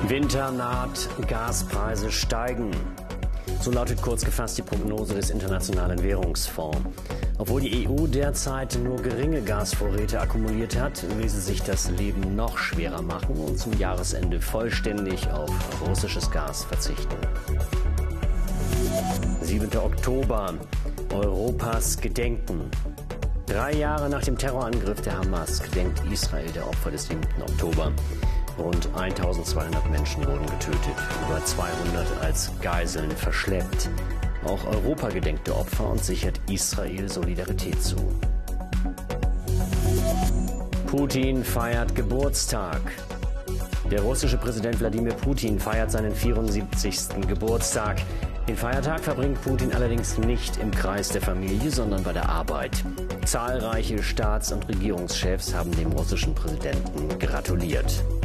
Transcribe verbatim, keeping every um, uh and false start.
Winter naht, Gaspreise steigen. So lautet kurz gefasst die Prognose des Internationalen Währungsfonds. Obwohl die E U derzeit nur geringe Gasvorräte akkumuliert hat, will sie sich das Leben noch schwerer machen und zum Jahresende vollständig auf russisches Gas verzichten. siebter Oktober. Europas Gedenken. Drei Jahre nach dem Terrorangriff der Hamas gedenkt Israel der Opfer des siebten Oktober. Rund eintausendzweihundert Menschen wurden getötet, über zweihundert als Geiseln verschleppt. Auch Europa gedenkt der Opfer und sichert Israel Solidarität zu. Putin feiert Geburtstag. Der russische Präsident Wladimir Putin feiert seinen vierundsiebzigsten Geburtstag. Den Feiertag verbringt Putin allerdings nicht im Kreis der Familie, sondern bei der Arbeit. Zahlreiche Staats- und Regierungschefs haben dem russischen Präsidenten gratuliert.